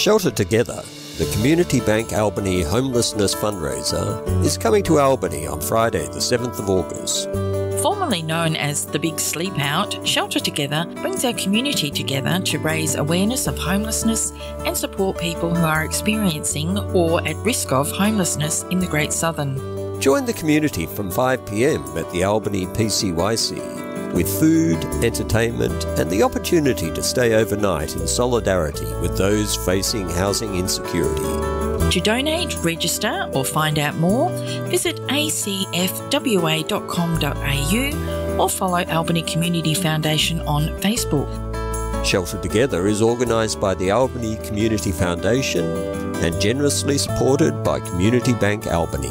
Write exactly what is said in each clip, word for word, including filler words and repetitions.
Shelter Together, the Community Bank Albany Homelessness Fundraiser, is coming to Albany on Friday the seventh of August. Formerly known as the Big Sleep Out, Shelter Together brings our community together to raise awareness of homelessness and support people who are experiencing or at risk of homelessness in the Great Southern. Join the community from five p m at the Albany P C Y C with food, entertainment and the opportunity to stay overnight in solidarity with those facing housing insecurity. To donate, register or find out more, visit a c f w a dot com dot a u or follow Albany Community Foundation on Facebook. Shelter Together is organised by the Albany Community Foundation and generously supported by Community Bank Albany.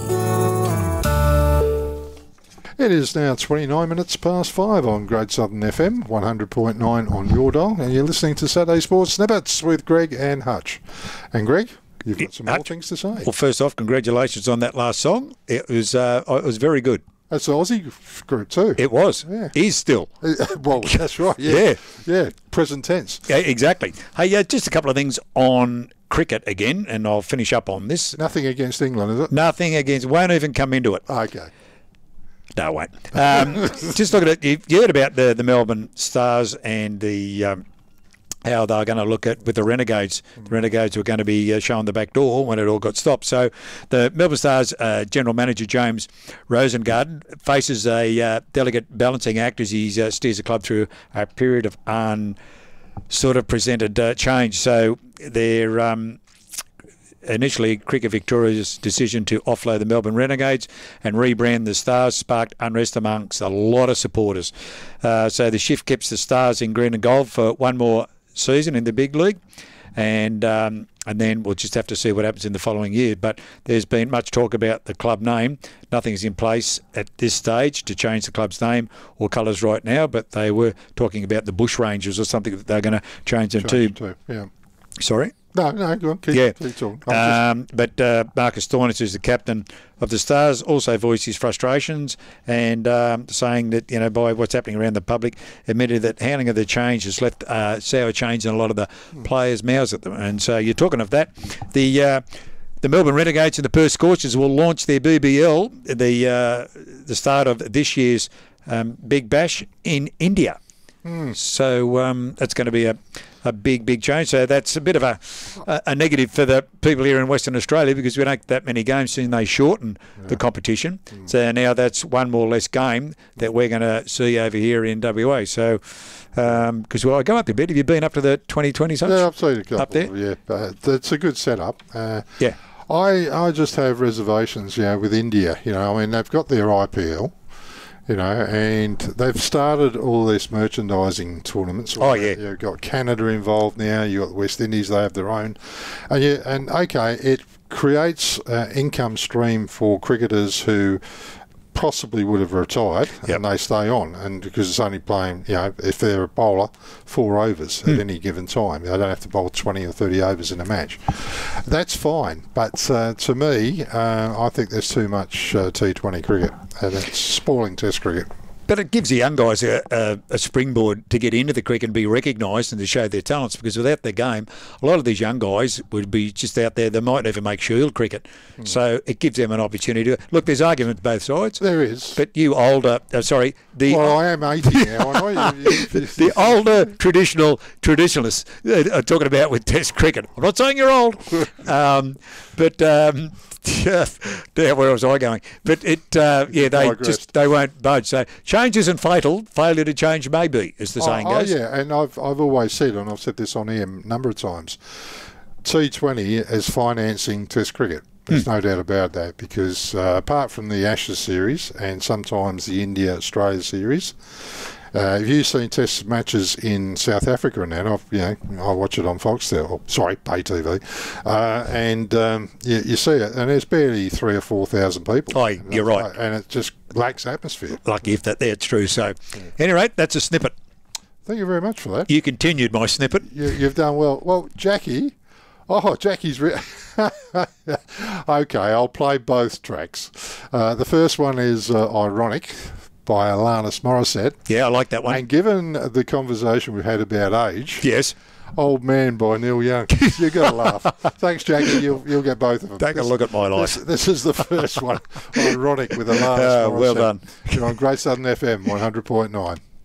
It is now twenty-nine minutes past five on Great Southern F M, one hundred point nine on your dial, and you're listening to Saturday Sports Snippets with Greg and Hutch. And Greg, you've got some more Hutch, things to say. Well, first off, congratulations on that last song. It was uh, it was very good. That's the Aussie group too. It was. Yeah. Is still. Well, that's right. Yeah. Yeah. Yeah. Present tense. Yeah, exactly. Hey, uh, just a couple of things on cricket again, and I'll finish up on this. Nothing against England, is it? Nothing against. Won't even come into it. Okay. No, I won't. Um, just looking at you, you heard about the, the Melbourne Stars and the um, how they're going to look at with the Renegades. The Renegades were going to be uh, shown the back door when it all got stopped. So the Melbourne Stars uh, General Manager James Rosengarten faces a uh, delicate balancing act as he uh, steers the club through a period of un sort of presented uh, change. So they're um, initially, Cricket Victoria's decision to offload the Melbourne Renegades and rebrand the Stars sparked unrest amongst a lot of supporters. Uh, so the shift keeps the Stars in green and gold for one more season in the big league, and um, and then we'll just have to see what happens in the following year. But there's been much talk about the club name. Nothing's in place at this stage to change the club's name or colours right now, but they were talking about the Bush Rangers or something that they're going to change them Change to. to. Yeah. Sorry? No, no, go on. Keep, Yeah. keep talking. Um, but uh, Marcus Stoinis, who's the captain of the Stars, also voiced his frustrations and um, saying that, you know, by what's happening around the public, admitted that handling of the change has left uh, sour change in a lot of the players' mouths at them. And so you're talking of that. The uh, the Melbourne Renegades and the Perth Scorchers will launch their B B L at the, uh, the start of this year's um, Big Bash in India. Mm. So um, that's going to be a a big, big change. So that's a bit of a, a, a negative for the people here in Western Australia because we don't get that many games, soon they shorten yeah. the competition. Mm. So now that's one more less game that we're going to see over here in W A. So, because um, well, I go up a bit. Have you been up to the twenty twenty? Yeah, I've seen a couple. Up there? Yeah, uh, it's a good setup. Uh, yeah. I, I just have reservations, you know, with India. You know, I mean, they've got their I P L. You know, and they've started all this merchandising tournaments. Oh, yeah. You've got Canada involved now. You've got the West Indies. They have their own. And, yeah, and okay, it creates an income stream for cricketers who possibly would have retired yep. and they stay on, and because it's only playing, you know, if they're a bowler, four overs hmm. at any given time. They don't have to bowl twenty or thirty overs in a match. That's fine, but uh, to me, uh, I think there's too much uh, T twenty cricket, and it's spoiling Test cricket. But it gives the young guys a, a, a springboard to get into the cricket and be recognised and to show their talents, because without their game, a lot of these young guys would be just out there. They might never make shield cricket. Mm. So it gives them an opportunity to... Look, there's argument both sides. There is. But you older... Uh, sorry. The, well, I am eighty now. I know you, the older traditional traditionalists are talking about with Test cricket. I'm not saying you're old. um, but... Um, yeah, where was I going? But it, uh, yeah, they just they won't budge. So change isn't fatal. Failure to change may be, as the saying oh, goes. Oh yeah, and I've I've always said, and I've said this on air a number of times, T twenty is financing Test cricket. There's hmm. no doubt about that, because uh, apart from the Ashes series and sometimes the India-Australia series, Uh, have you seen Test matches in South Africa and that? I've, you know, I watch it on Foxtel. Or, sorry, pay T V, uh, and um, you, you see it, and there's barely three or four thousand people. Oh, you're right, and it just lacks atmosphere. Lucky if that, that's true. So, yeah. Anyway, that's a snippet. Thank you very much for that. You continued my snippet. You, you've done well. Well, Jackie. Oh, Jackie's... Re- okay, I'll play both tracks. Uh, the first one is uh, Ironic by Alanis Morissette. Yeah, I like that one. And given the conversation we've had about age... Yes. Old Man by Neil Young. You got to laugh. Thanks, Jackie. You'll you'll get both of them. Take this, a look at my life. This, this is the first one. Ironic with a laugh. Oh, well done. You're on Great Southern F M one hundred point nine.